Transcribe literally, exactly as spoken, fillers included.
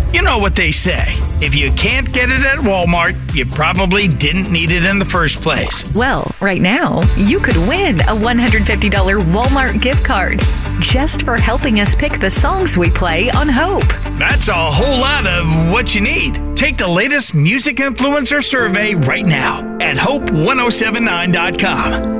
You know what they say. If you can't get it at Walmart, you probably didn't need it in the first place. Well, right now, you could win a one hundred fifty dollars Walmart gift card just for helping us pick the songs we play on Hope. That's a whole lot of what you need. Take the latest music influencer survey right now at hope ten seventy-nine dot com.